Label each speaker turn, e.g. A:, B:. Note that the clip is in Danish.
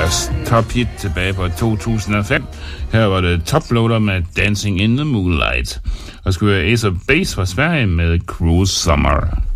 A: deres tophit tilbage på 2005. Her var det Toploader med Dancing in the Moonlight. Og skulle være Ace of Base fra Sverige med Cruel Summer.